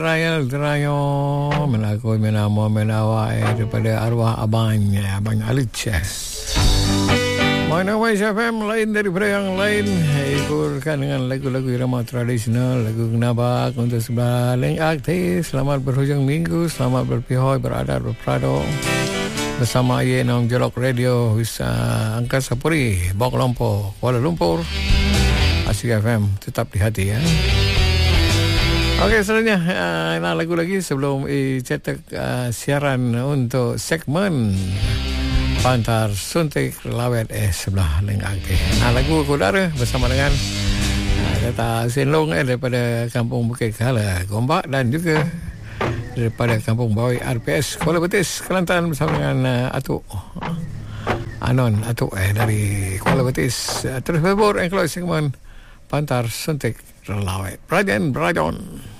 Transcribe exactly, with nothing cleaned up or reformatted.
Raya Raya melakoi menama menawai daripada arwah abangnya, Abang Alic. Mana Wise F M lain daripada yang lain, ikurkan dengan lagu-lagu irama tradisional, lagu Kenabak untuk sebelah lain aktif. Selamat berhujung minggu, selamat berpihoi, beradab, berprado bersama Yenong Jelok Radio Wisa Angkasa Puri, Bok Lompo, Kuala Lumpur. Asik F M tetap di hati ya. Okey, selanjutnya uh, nak lagu lagi sebelum eh, cetak uh, siaran untuk segmen Pantar Suntik Lawet eh sebelah lengkap. Nah, lagu Kudara bersama dengan uh, kata Sinlong eh, daripada Kampung Bukit Kala Gombak, dan juga daripada Kampung Bawi R P S Kuala Betis Kelantan bersama dengan uh, Atuk Anon Atuk eh dari Kuala Betis. Uh, terus berbur eh, kalau segmen Pantar Suntik Lawet. Brajan Brajon.